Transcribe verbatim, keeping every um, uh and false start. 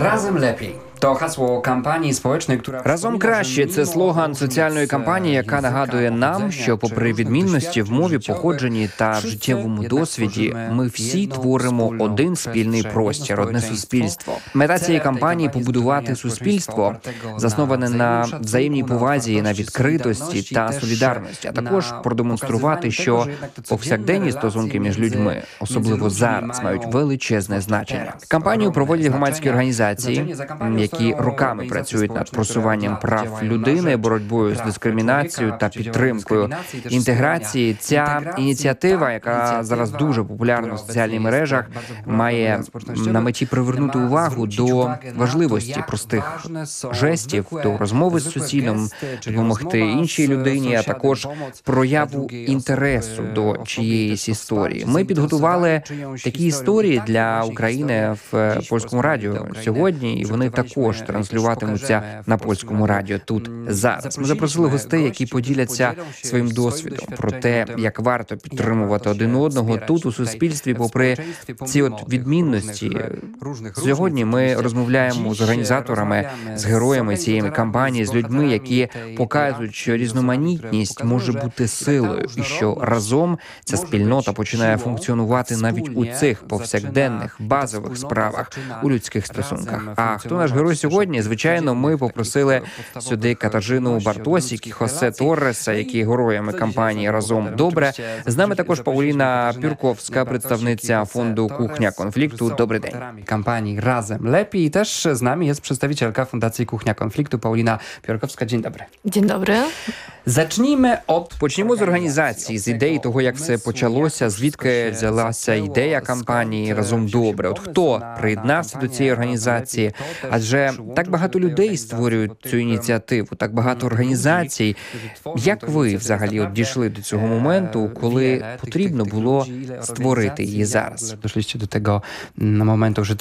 Разом lepiej. To hasło kampанії społecznej, która Разом краще – це слоган соціальної кампанії, яка нагадує нам, що попри відмінності в мові, походженні та в життєвому досвіді, ми всі творимо один спільний простір, одне суспільство. Мета цієї кампанії – побудувати суспільство, засноване на взаємній повазі, на відкритості та солідарності, а також продемонструвати, що повсякденні стосунки між людьми, особливо зараз, мають величезне значення. Кампанію проводять громадські організації, які роками працюють над просуванням прав людини, боротьбою з дискримінацією та підтримкою інтеграції. Ця ініціатива, яка зараз дуже популярна в соціальних мережах, має на меті привернути увагу до важливості простих жестів, до розмови з сусідом, допомогти іншій людині, а також прояву інтересу до чиєїсь історії. Ми підготували такі історії для України в польському радіо сьогодні, і вони також транслюватимуться на польському радіо тут зараз. Ми запросили гостей, які поділяться своїм досвідом про те, як варто підтримувати один одного тут у суспільстві, попри ці от відмінності. Сьогодні ми розмовляємо з організаторами, з героями цієї кампанії, з людьми, які показують, що різноманітність може бути силою, і що разом ця спільнота починає функціонувати навіть у цих повсякденних, базових справах, у людських стосунках. А хто наш герой сьогодні? Звичайно, ми попросили сюди Катажину Бартосік і Хосе Торреса, які є героями кампанії «Разом добре». З нами також Пауліна Пюрковська, представниця фонду «Kuchnia Konfliktu». Добрий день. Kampanii Razem Lepiej. I też z nami jest przedstawicielka Fundacji Kuchnia Konfliktu, Paulina Piórkowska. Dzień dobry. Dzień dobry. Zacznijmy od... Почнімо з організації, з ідеї того, як все почалося, звідки взялася ідея кампанії «Разом добре». От хто приєднався до цієї організації? Адже так багато людей створюють цю ініціативу, так багато організацій. Як ви взагалі от дійшли до цього моменту, коли потрібно було створити її зараз? Doszliście do tego momentu, że